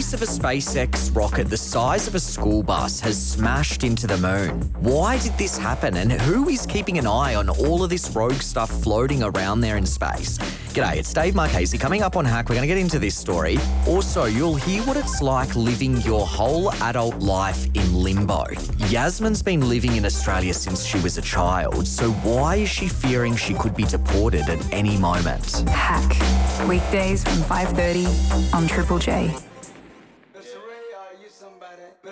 piece of a SpaceX rocket the size of a school bus has smashed into the moon. Why did this happen, and who is keeping an eye on all of this rogue stuff floating around there in space? G'day, it's Dave Marchese. Coming up on Hack, we're going to get into this story. Also, you'll hear what it's like living your whole adult life in limbo. Yasmin's been living in Australia since she was a child, so why is she fearing she could be deported at any moment? Hack. Weekdays from 5:30 on Triple J.